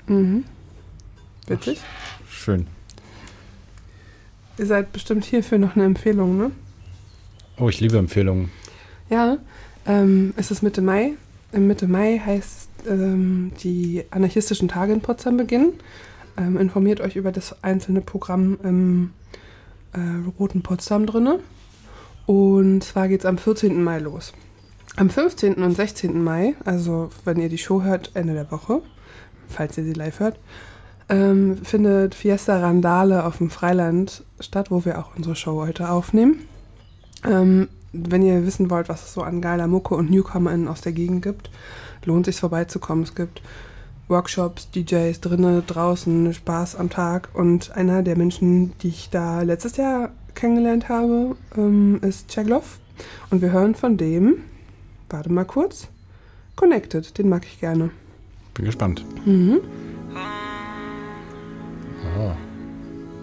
Witzig. Ach, schön. Ihr seid bestimmt hierfür noch eine Empfehlung, ne? Oh, ich liebe Empfehlungen. Ja, es ist Mitte Mai. Im Mitte Mai heißt die anarchistischen Tage in Potsdam beginnen. Informiert euch über das einzelne Programm im Roten Potsdam drinne. Und zwar geht es am 14. Mai los. Am 15. und 16. Mai, also wenn ihr die Show hört, Ende der Woche, falls ihr sie live hört, findet Fiesta Randale auf dem Freiland statt, wo wir auch unsere Show heute aufnehmen. Wenn ihr wissen wollt, was es so an geiler Mucke und NewcomerInnen aus der Gegend gibt, lohnt sich vorbeizukommen. Es gibt Workshops, DJs drinnen, draußen, Spaß am Tag. Und einer der Menschen, die ich da letztes Jahr kennengelernt habe, ist Chegloff. Und wir hören von dem, warte mal kurz, Connected, den mag ich gerne. Bin gespannt. Mhm.